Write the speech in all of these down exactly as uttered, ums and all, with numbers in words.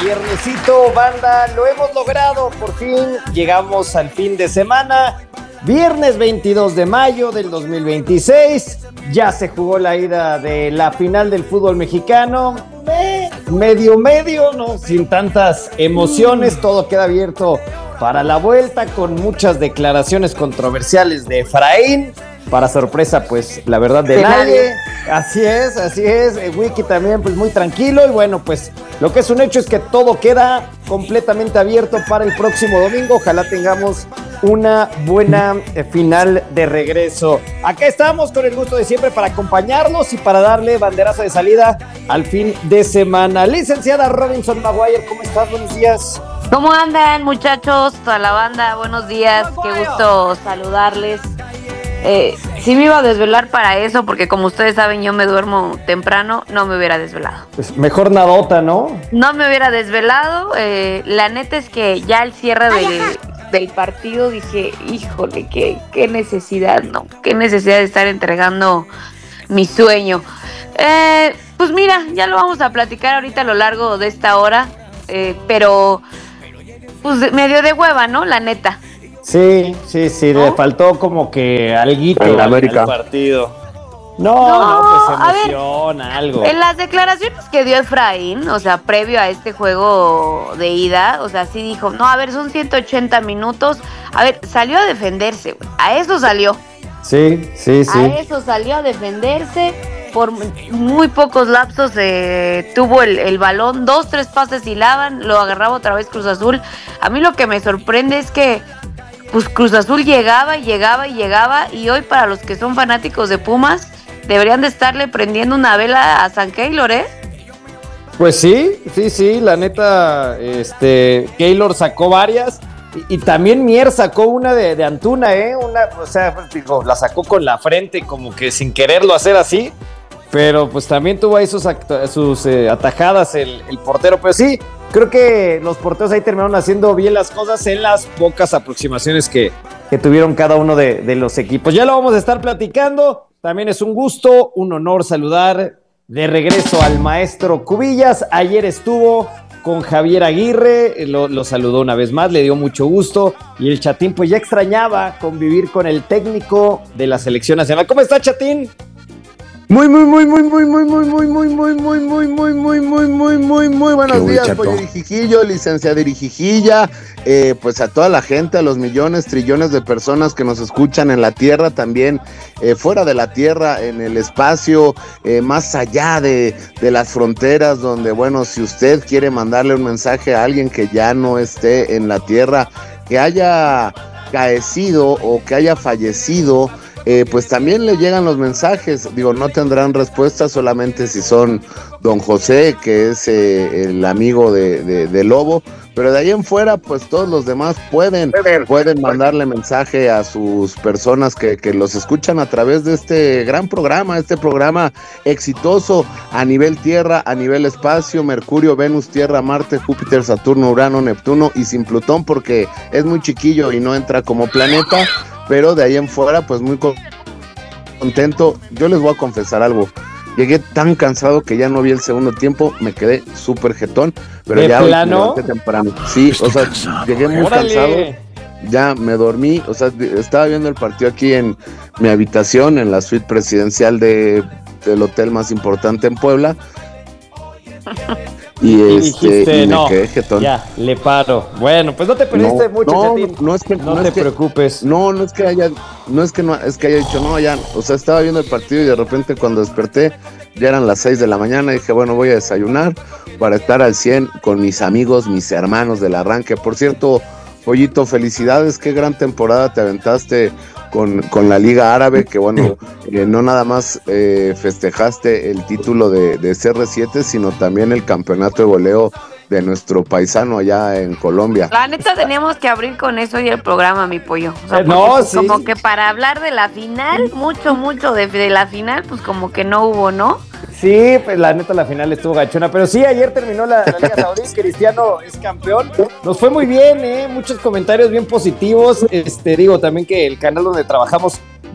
viernesito, banda, lo hemos logrado, por fin llegamos al fin de semana, viernes veintidós de mayo del dos mil veintiséis, ya se jugó la ida de la final del fútbol mexicano, eh, medio medio, ¿no? Sin tantas emociones, todo queda abierto para la vuelta con muchas declaraciones controversiales de Efraín. Para sorpresa, pues, la verdad de, de nadie. nadie. Así es, así es. El Wiki también, pues, muy tranquilo. Y bueno, pues, lo que es un hecho es que todo queda completamente abierto para el próximo domingo. Ojalá tengamos una buena eh, final de regreso. Acá estamos con el gusto de siempre para acompañarlos y para darle banderazo de salida al fin de semana. Licenciada Robinson Maguire, ¿cómo estás? Buenos días. ¿Cómo andan, muchachos? Toda la banda, buenos días. Qué gusto saludarles. Eh, sí me iba a desvelar para eso, porque como ustedes saben, yo me duermo temprano, no me hubiera desvelado. Pues mejor nadota, ¿no? No me hubiera desvelado. Eh, la neta es que ya al cierre de, del partido dije, híjole, qué, qué necesidad, ¿no? Qué necesidad de estar entregando mi sueño. Eh, pues mira, ya lo vamos a platicar ahorita a lo largo de esta hora, eh, pero pues medio de hueva, ¿no? La neta. Sí, sí, sí, ¿no? Le faltó como que alguito en al, América. al partido. No, no, no, pues emociona, ver, algo. En las declaraciones que dio Efraín, o sea, previo a este juego de ida, o sea, sí dijo, no, a ver, son ciento ochenta minutos. A ver, salió a defenderse, güey. A eso salió. Sí, sí, sí. A eso salió a defenderse. Por muy pocos lapsos eh, tuvo el, el balón, dos, tres pases hilaban, lo agarraba otra vez Cruz Azul. A mí lo que me sorprende es que pues Cruz Azul llegaba y llegaba y llegaba, y hoy para los que son fanáticos de Pumas deberían de estarle prendiendo una vela a San Keylor, ¿eh? Pues sí, sí, sí, la neta, este, Keylor sacó varias, y, y también Mier sacó una de, de Antuna, ¿eh? Una, o sea, digo, la sacó con la frente, como que sin quererlo hacer así, pero pues también tuvo ahí sus, act- sus eh, atajadas el, el portero, pero sí, creo que los porteros ahí terminaron haciendo bien las cosas en las pocas aproximaciones que, que tuvieron cada uno de, de los equipos. Ya lo vamos a estar platicando. También es un gusto, un honor saludar de regreso al maestro Cubillas. Ayer estuvo con Javier Aguirre, lo, lo saludó una vez más, le dio mucho gusto. Y el Chatín pues ya extrañaba convivir con el técnico de la selección nacional. ¿Cómo está, Chatín? Muy, muy, muy, muy, muy, muy, muy, muy, muy, muy, muy, muy, muy, muy, muy, muy, muy, muy buenos días, Pollo Irijijillo, licenciada Irijijilla, eh, pues a toda la gente, a los millones, trillones de personas que nos escuchan en la tierra, también eh, fuera de la tierra, en el espacio, eh, más allá de, de las fronteras, donde, bueno, si usted quiere mandarle un mensaje a alguien que ya no esté en la tierra, que haya caecido o que haya fallecido, Eh, pues también le llegan los mensajes. Digo, no tendrán respuesta solamente si son don José, que es eh, el amigo de, de, de Lobo, pero de ahí en fuera, pues todos los demás pueden, pueden mandarle mensaje a sus personas que, que los escuchan a través de este gran programa, este programa exitoso a nivel Tierra, a nivel espacio, Mercurio, Venus, Tierra, Marte, Júpiter, Saturno, Urano, Neptuno y sin Plutón, porque es muy chiquillo y no entra como planeta. Pero de ahí en fuera, pues muy contento. Yo les voy a confesar algo. Llegué tan cansado que ya no vi el segundo tiempo. Me quedé súper jetón. Pero ¿de ya plano? me levanté temprano. Sí, o sea, cansado. Llegué muy ¡Órale! cansado. Ya me dormí. O sea, estaba viendo el partido aquí en mi habitación, en la suite presidencial de, del hotel más importante en Puebla. Y, y este dijiste, y me no, quedé jetón. Ya, le paro. Bueno, pues no te perdiste no, mucho, no, Chatín. No, es que, no, no te es que, preocupes. No, no es que haya, no es que no, es que haya dicho, no, ya, o sea, estaba viendo el partido y de repente cuando desperté, ya eran las seis de la mañana, y dije, bueno, voy a desayunar para estar al cien con mis amigos, mis hermanos del arranque. Por cierto, Pollito, felicidades, qué gran temporada te aventaste con, con la Liga Árabe, que bueno, eh, no nada más eh, festejaste el título de, de C R siete, sino también el campeonato de goleo de nuestro paisano allá en Colombia. La neta teníamos que abrir con eso y el programa, mi pollo. O sea, eh, no, pues, sí. Como que para hablar de la final, mucho, mucho de, de la final, pues como que no hubo, ¿no? Sí, pues la neta la final estuvo gachona, pero sí, ayer terminó la, la Liga Saudí, Cristiano es campeón, nos fue muy bien, ¿eh? Muchos comentarios bien positivos, este, digo también que el canal donde trabajamos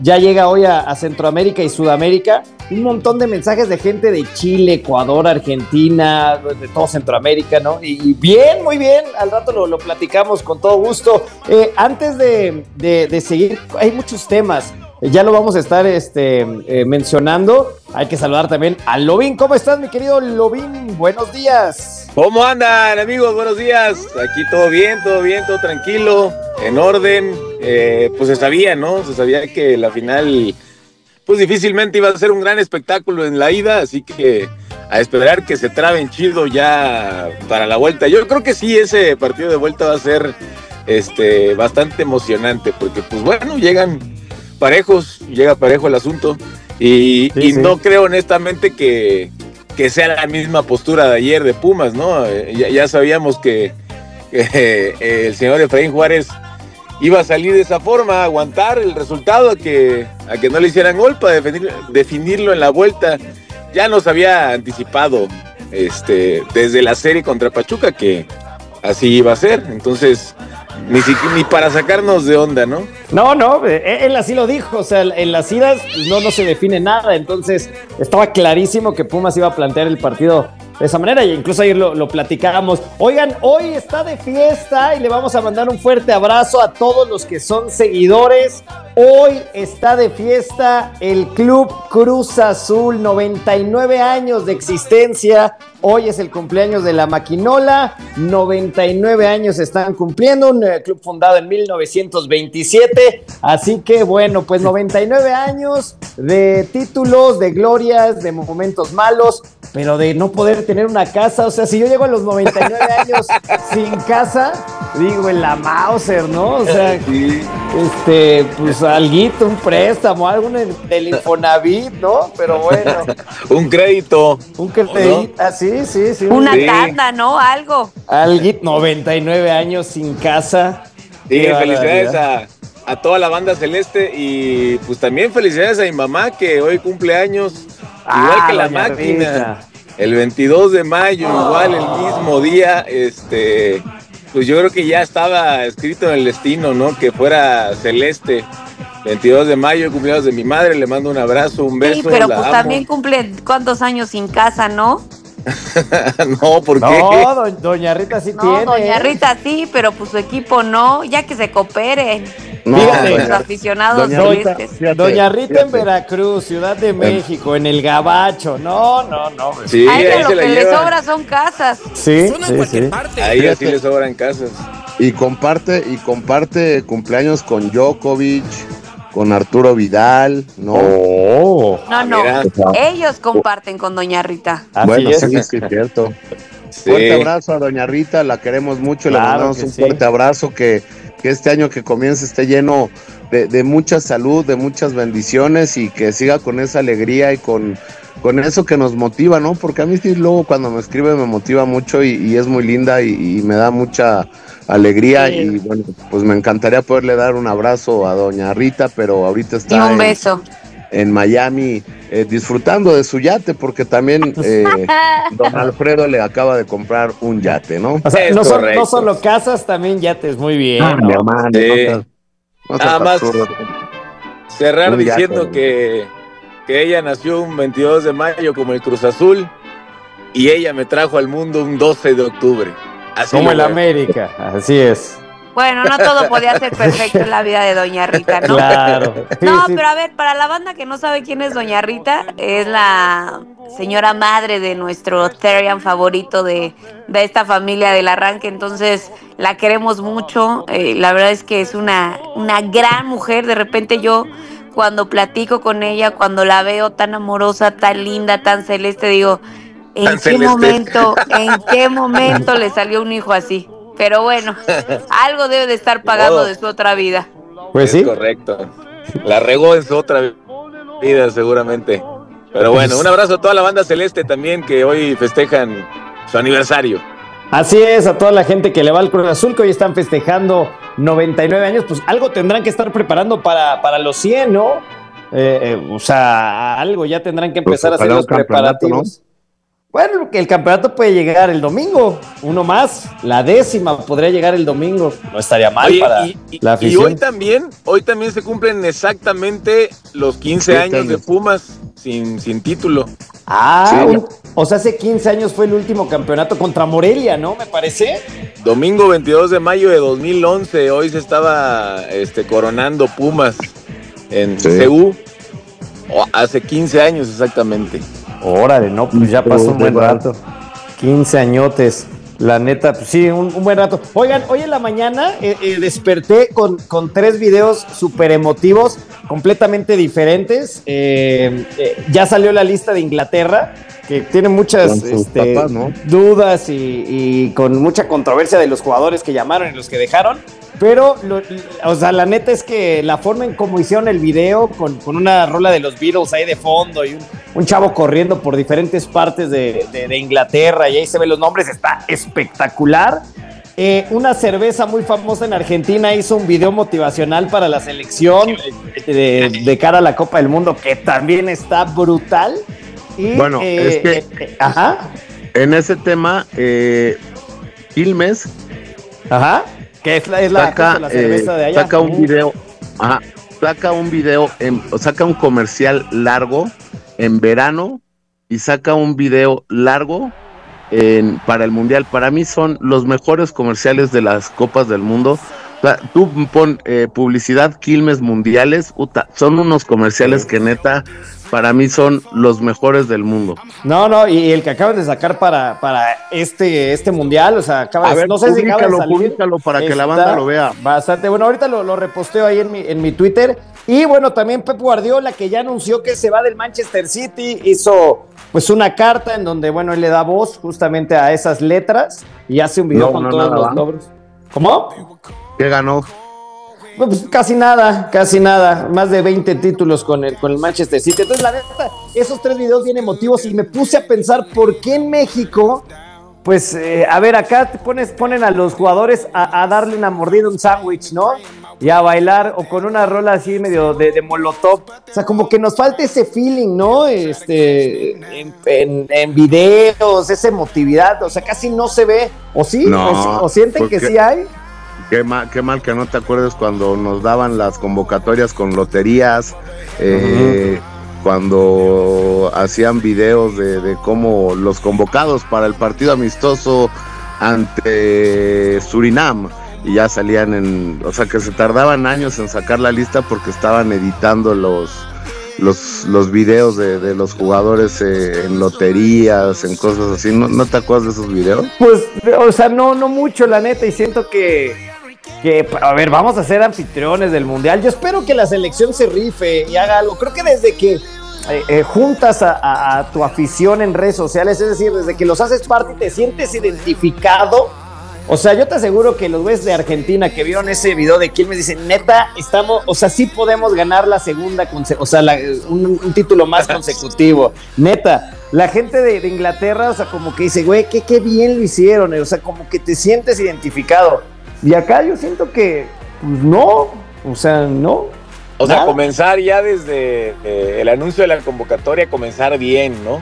ya llega hoy a, a Centroamérica y Sudamérica. Un montón de mensajes de gente de Chile, Ecuador, Argentina, de todo Centroamérica, ¿no? Y bien, muy bien, al rato lo, lo platicamos con todo gusto. Eh, antes de, de, de seguir, hay muchos temas. Ya lo vamos a estar este, eh, mencionando. Hay que saludar también a Lobín. ¿Cómo estás, mi querido Lobín? Buenos días. ¿Cómo andan, amigos? Buenos días. Aquí todo bien, todo bien, todo tranquilo, en orden. Eh, pues se sabía, ¿no? Se sabía que la final, pues difícilmente iba a ser un gran espectáculo en la ida, así que a esperar que se traben chido ya para la vuelta. Yo creo que sí, ese partido de vuelta va a ser este, bastante emocionante, porque pues bueno, llegan parejos, llega parejo el asunto y, sí, y sí. no creo honestamente que, que sea la misma postura de ayer de Pumas, ¿no? Eh, ya, ya sabíamos que, que eh, el señor Efraín Juárez iba a salir de esa forma, a aguantar el resultado, a que, a que no le hicieran gol para definir, definirlo en la vuelta. Ya nos había anticipado este, desde la serie contra Pachuca que así iba a ser, entonces Ni, ni para sacarnos de onda, ¿no? No, no, él así lo dijo, o sea, en las idas no, no se define nada, entonces estaba clarísimo que Pumas iba a plantear el partido de esa manera, e incluso ayer lo, lo platicábamos. Oigan, hoy está de fiesta y le vamos a mandar un fuerte abrazo a todos los que son seguidores. Hoy está de fiesta el Club Cruz Azul, noventa y nueve años de existencia. Hoy es el cumpleaños de la Maquinola, noventa y nueve años están cumpliendo, un eh, club fundado en mil novecientos veintisiete, así que bueno, pues noventa y nueve años de títulos, de glorias, de momentos malos, pero de no poder tener una casa. O sea, si yo llego a los noventa y nueve años sin casa, digo, en la Mauser, ¿no? O sea, sí. este, pues alguito, un préstamo, algo del Infonavit, ¿no? Pero bueno. Un crédito. Un crédito, ¿no? Así. Sí, sí, sí. Una sí. tanda, ¿no? Algo. Alguien, noventa y nueve años sin casa. Sí, felicidades a, a toda la banda celeste y pues también felicidades a mi mamá que hoy cumple años, ah, igual que la máquina. Rita. El veintidós de mayo, igual el mismo día, este, pues yo creo que ya estaba escrito en el destino, ¿no? Que fuera celeste. veintidós de mayo, cumpleaños de mi madre, le mando un abrazo, un beso. Sí, pero pues amo. También cumple cuántos años sin casa, ¿no? No, ¿por qué? No, do, doña Rita sí no, tiene. Doña Rita sí, pero pues su equipo no, ya que se cooperen. No, fíjate, los aficionados doña Rita, fíjate, doña Rita fíjate. En Veracruz, Ciudad de México, en el Gabacho. No, no, no. Sí, a ella lo que le sobra son casas. Sí, sí, sí. A ella sí le sobran casas. Y comparte, y comparte cumpleaños con Djokovic, con Arturo Vidal, ¿no? Oh, no, no, mira. Ellos comparten con doña Rita. Así bueno, es. sí, sí, es cierto. Sí. Fuerte abrazo a doña Rita, la queremos mucho, claro, le mandamos un sí. fuerte abrazo, que, que este año que comience esté lleno de, de mucha salud, de muchas bendiciones y que siga con esa alegría y con, con eso que nos motiva, ¿no? Porque a mí sí luego cuando me escribe me motiva mucho y, y es muy linda y, y me da mucha alegría sí. Y bueno, pues me encantaría poderle dar un abrazo a doña Rita, pero ahorita está y un beso. En, en Miami eh, disfrutando de su yate, porque también eh, don Alfredo le acaba de comprar un yate, ¿no? O sea, no, son, no solo casas, también yates, muy bien. Ah, ¿no? Mi hermano, sí. no te, no te Nada más cerrar diciendo que, que ella nació un veintidós de mayo como el Cruz Azul y ella me trajo al mundo un doce de octubre. Así como el América, así es. Bueno, no todo podía ser perfecto en la vida de doña Rita, ¿no? Claro. No, pero a ver, para la banda que no sabe quién es doña Rita, es la señora madre de nuestro Therian favorito de, de esta familia del arranque, entonces la queremos mucho, eh, la verdad es que es una, una gran mujer. De repente yo cuando platico con ella, cuando la veo tan amorosa, tan linda, tan celeste, digo, ¿en tan qué celeste. momento, en qué momento le salió un hijo así? Pero bueno, algo debe de estar pagando oh, de su otra vida. Pues sí. Es correcto. La regó en su otra vida seguramente. Pero bueno, un abrazo a toda la banda celeste también que hoy festejan su aniversario. Así es, a toda la gente que le va al Cruz Azul, que hoy están festejando noventa y nueve años, pues algo tendrán que estar preparando para, para los cien, ¿no? Eh, eh, o sea, algo ya tendrán que empezar pues, a hacer los preparativos. Bueno, que el campeonato puede llegar el domingo, uno más, la décima podría llegar el domingo, no estaría mal. Oye, para y, y, la afición. Y hoy también, hoy también se cumplen exactamente los quince años, años de Pumas sin, sin título. Ah, sí. un, o sea, hace quince años fue el último campeonato contra Morelia, ¿no? Me parece. Domingo veintidós de mayo de dos mil once, hoy se estaba este, coronando Pumas en sí. C U, oh, hace quince años exactamente. Órale, no, pues ya pasó un buen rato. quince añotes, la neta, pues sí, un, un buen rato. Oigan, hoy en la mañana eh, eh, desperté con, con tres videos súper emotivos, completamente diferentes. Eh, eh, ya salió la lista de Inglaterra, que tiene muchas este, papás, ¿no? dudas y, y con mucha controversia de los jugadores que llamaron y los que dejaron. Pero, lo, o sea, la neta es que la forma en cómo hicieron el video, con, con una rola de los Beatles ahí de fondo y un, un chavo corriendo por diferentes partes de, de, de Inglaterra, y ahí se ven los nombres, está espectacular. Eh, una cerveza muy famosa en Argentina hizo un video motivacional para la selección de, de cara a la Copa del Mundo, que también está brutal. Y, bueno, eh, es que eh, eh, ajá. en ese tema, eh, Quilmes, ajá. Que es la, es la, saca, la cerveza eh, de allá. saca un video, ajá, saca un video, en, saca un comercial largo en verano y saca un video largo en, para el Mundial. Para mí son los mejores comerciales de las Copas del Mundo. O sea, tú pon eh, publicidad Quilmes mundiales, uta, son unos comerciales sí. que neta para mí son los mejores del mundo. No, no, y el que acaban de sacar para, para este, este mundial, o sea, acaba a de, ver, no sé si acaba de salir. Públicalo para que la banda lo vea. Bastante bueno, ahorita lo, lo reposteo ahí en mi, en mi Twitter. Y bueno, también Pep Guardiola, que ya anunció que se va del Manchester City, hizo pues una carta en donde, bueno, él le da voz justamente a esas letras y hace un video no, con no, todos los va. logros. ¿Cómo? ¿Qué ganó? Pues casi nada, casi nada, más de veinte títulos con el, con el Manchester City. Entonces, la neta, esos tres videos bien emotivos y me puse a pensar por qué en México, pues, eh, a ver, acá te pones, ponen a los jugadores a, a darle una mordida a un sándwich, ¿no? Y a bailar, o con una rola así medio de, de molotov. O sea, como que nos falta ese feeling, ¿no? Este, en, en, en videos, esa emotividad, o sea, casi no se ve, ¿o sí? No, ¿O, o sienten que sí hay? Qué mal, qué mal que no te acuerdes cuando nos daban las convocatorias con loterías, eh, uh-huh. cuando hacían videos de, de cómo los convocados para el partido amistoso ante Surinam, y ya salían en, o sea que se tardaban años en sacar la lista porque estaban editando los los, los videos de, de los jugadores eh, en loterías, en cosas así. ¿No, ¿No te acuerdas de esos videos? Pues, o sea, no, no mucho, la neta, y siento que que, a ver, vamos a ser anfitriones del Mundial. Yo espero que la selección se rife y haga algo. Creo que desde que eh, eh, juntas a, a, a tu afición en redes sociales, es decir, desde que los haces parte y te sientes identificado. O sea, yo te aseguro que los güeyes de Argentina que vieron ese video de Quilmes dicen, neta, estamos, o sea, sí podemos ganar la segunda, conse- o sea, la, un, un título más consecutivo. Neta, la gente de, de Inglaterra, o sea, como que dice, güey, qué, qué bien lo hicieron, o sea, como que te sientes identificado. Y acá yo siento que, pues no, o sea, no. O sea, nada. Comenzar ya desde eh, el anuncio de la convocatoria, comenzar bien, ¿no?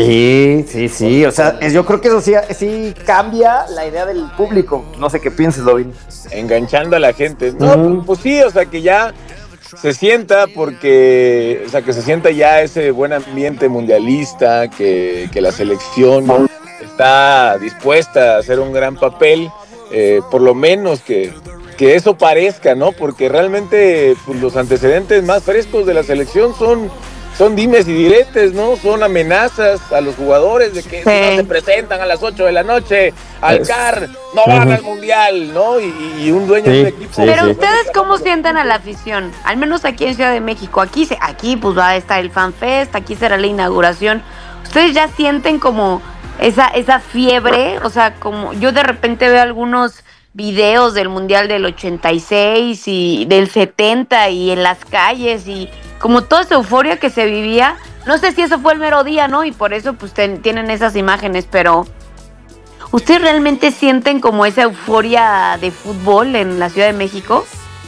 Sí, sí, sí, o sea, yo creo que eso sí, sí cambia la idea del público. No sé qué pienses, Lovin. Enganchando a la gente. No, mm. pues sí, o sea, que ya se sienta porque, o sea, que se sienta ya ese buen ambiente mundialista, que, que la selección ¿no? está dispuesta a hacer un gran papel. Eh, por lo menos que, que eso parezca, ¿no? Porque realmente pues, los antecedentes más frescos de la selección son, son dimes y diretes, ¿no? Son amenazas a los jugadores de que sí. si no se presentan a las ocho de la noche al C A R, no van uh-huh. al Mundial, ¿no? Y, y un dueño sí, de equipo. Sí, Pero sí. ¿ustedes cómo sientan a la afición? Al menos aquí en Ciudad de México. Aquí, aquí pues va a estar el Fan Fest, aquí será la inauguración. ¿Ustedes ya sienten como esa esa fiebre? O sea, como yo de repente veo algunos videos del Mundial del ochenta y seis y del setenta y en las calles y como toda esa euforia que se vivía. No sé si eso fue el mero día, ¿no? Y por eso pues ten, tienen esas imágenes, pero ¿ustedes realmente sienten como esa euforia de fútbol en la Ciudad de México?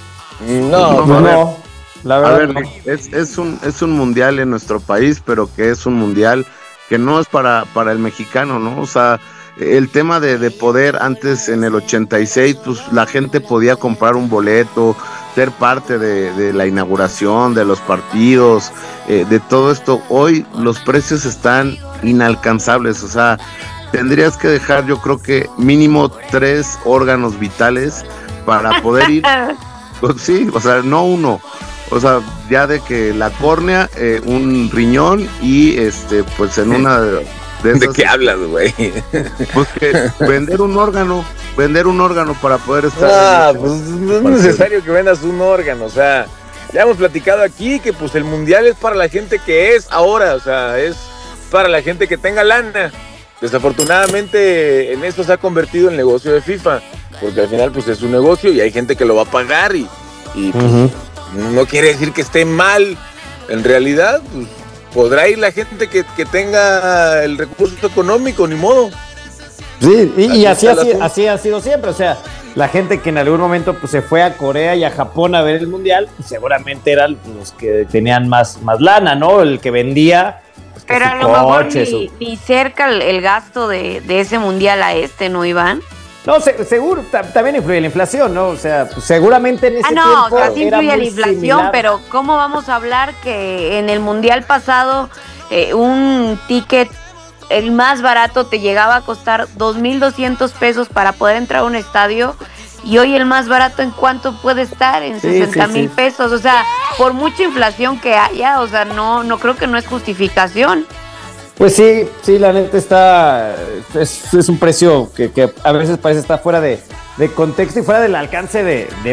No, no, no. La verdad, a ver, no. es, es, un, es un mundial en nuestro país, pero que es un mundial que no es para, para el mexicano, ¿no? O sea, el tema de, de poder, antes en el ochenta y seis, pues la gente podía comprar un boleto, ser parte de, de la inauguración, de los partidos, eh, de todo esto. Hoy los precios están inalcanzables, o sea, tendrías que dejar, yo creo que mínimo tres órganos vitales para poder ir. Pues sí, o sea, no uno. O sea, ya de que la córnea, eh, un riñón y este, pues en una de esas, ¿de qué hablas, güey? Pues que vender un órgano, vender un órgano para poder estar. Ah, pues no es necesario que vendas un órgano, o sea, ya hemos platicado aquí que pues el mundial es para la gente que es ahora, o sea, es para la gente que tenga lana. Desafortunadamente en esto se ha convertido el negocio de FIFA, porque al final pues es un negocio y hay gente que lo va a pagar y, y pues, uh-huh. No quiere decir que esté mal. En realidad, pues, podrá ir la gente que, que tenga el recurso económico, ni modo. Sí, y, y así, así, así ha sido siempre. O sea, la gente que en algún momento pues, se fue a Corea y a Japón a ver el mundial, pues, seguramente eran los que tenían más, más lana, ¿no? El que vendía. Pues, que pero a lo mejor ni, su... ni cerca el, el gasto de, de ese mundial a este, ¿no, Iván? No, se, seguro, t- también influye la inflación, ¿no? O sea, seguramente en ese ah, no, tiempo o sea, sí era influye muy la inflación, similar. Pero ¿cómo vamos a hablar que en el mundial pasado eh, un ticket, el más barato, te llegaba a costar dos mil doscientos pesos para poder entrar a un estadio? Y hoy el más barato, ¿en cuánto puede estar? En sí, sesenta sí, mil sí. pesos. O sea, por mucha inflación que haya, o sea, no, no creo que no es justificación. Pues sí, sí, la neta está, es, es un precio que, que a veces parece estar fuera de, de contexto y fuera del alcance de, de